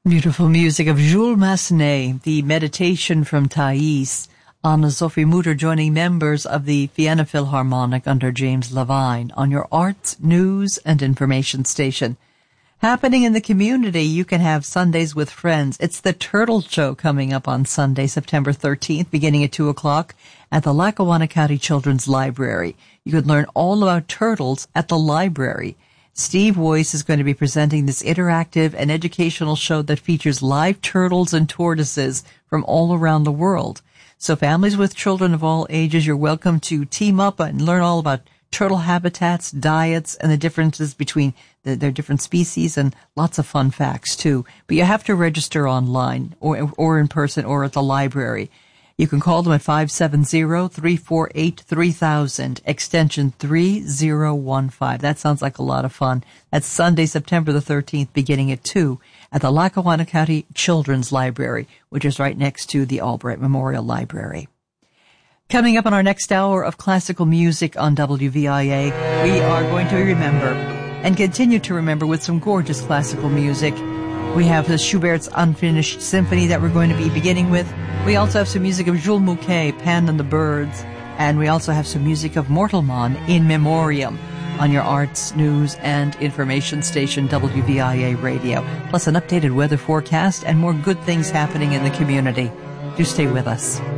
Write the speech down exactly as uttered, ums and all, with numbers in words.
Beautiful music of Jules Massenet, the meditation from Thais, Anna-Sophie Mutter joining members of the Vienna Philharmonic under James Levine on your arts, news, and information station. Happening in the community, you can have Sundays with Friends. It's the Turtle Show coming up on Sunday, September thirteenth, beginning at two o'clock at the Lackawanna County Children's Library. You can learn all about turtles at the library. Steve Weiss is going to be presenting this interactive and educational show that features live turtles and tortoises from all around the world. So families with children of all ages, you're welcome to team up and learn all about turtle habitats, diets, and the differences between the, their different species, and lots of fun facts, too. But you have to register online or, or in person or at the library. You can call them at five seven zero, three four eight, three thousand, extension three zero one five. That sounds like a lot of fun. That's Sunday, September the thirteenth, beginning at two at the Lackawanna County Children's Library, which is right next to the Albright Memorial Library. Coming up on our next hour of classical music on W V I A, we are going to remember and continue to remember with some gorgeous classical music. We have the Schubert's Unfinished Symphony that we're going to be beginning with. We also have some music of Jules Mouquet, Pan and the Birds, and we also have some music of Mortelmann, In Memoriam, on your arts, news, and information station, W V I A Radio, plus an updated weather forecast and more good things happening in the community. Do stay with us.